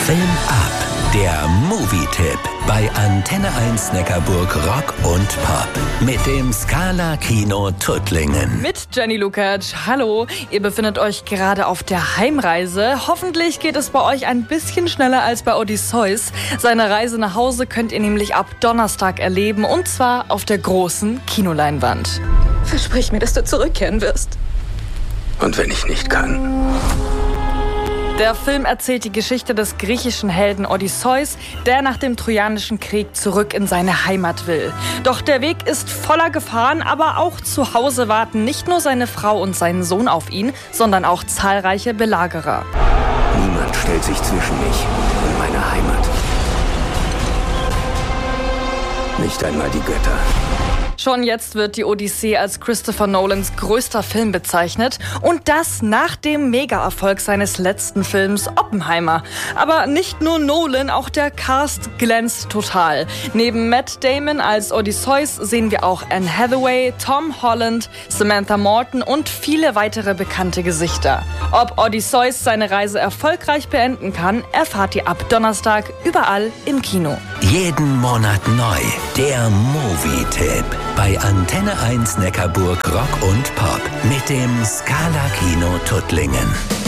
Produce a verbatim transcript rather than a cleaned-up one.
Film ab, der Movie-Tipp bei Antenne eins Neckarburg Rock und Pop mit dem Scala Kino Tuttlingen. Mit Jenny Lukacs. Hallo, ihr befindet euch gerade auf der Heimreise. Hoffentlich geht es bei euch ein bisschen schneller als bei Odysseus. Seine Reise nach Hause könnt ihr nämlich ab Donnerstag erleben, und zwar auf der großen Kinoleinwand. Versprich mir, dass du zurückkehren wirst. Und wenn ich nicht kann? Der Film erzählt die Geschichte des griechischen Helden Odysseus, der nach dem Trojanischen Krieg zurück in seine Heimat will. Doch der Weg ist voller Gefahren, aber auch zu Hause warten nicht nur seine Frau und sein Sohn auf ihn, sondern auch zahlreiche Belagerer. Niemand stellt sich zwischen mich und meine Heimat. Nicht einmal die Götter. Schon jetzt wird die Odyssee als Christopher Nolans größter Film bezeichnet, und das nach dem Mega-Erfolg seines letzten Films Oppenheimer. Aber nicht nur Nolan, auch der Cast glänzt total. Neben Matt Damon als Odysseus sehen wir auch Anne Hathaway, Tom Holland, Samantha Morton und viele weitere bekannte Gesichter. Ob Odysseus seine Reise erfolgreich beenden kann, erfahrt ihr ab Donnerstag überall im Kino. Jeden Monat neu, der Movie-Tipp bei Antenne eins Neckarburg Rock und Pop mit dem Scala Kino Tuttlingen.